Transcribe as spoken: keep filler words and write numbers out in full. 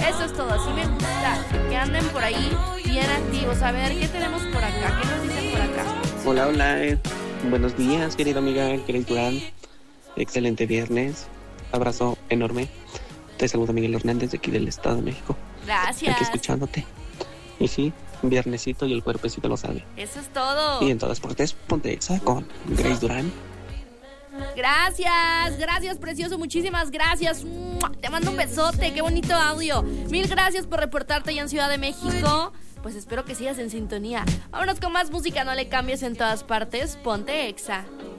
Eso es todo, así me gusta. Que anden por ahí bien activos. A ver, ¿qué tenemos por acá? ¿Qué nos dicen por acá? Hola, hola. eh, Buenos días, querida amiga Grace Durán. Excelente viernes. Abrazo enorme. Te saluda Miguel Hernández de aquí del Estado de México. Gracias. Aquí escuchándote. Y sí, viernesito y el cuerpecito lo sabe. Eso es todo. Y en todas partes, ponte exa con Grace Durán. Gracias, gracias, precioso, muchísimas gracias. Te mando un besote, qué bonito audio. Mil gracias por reportarte allá en Ciudad de México. Pues espero que sigas en sintonía. Vámonos con más música, no le cambies en todas partes. Ponte exa.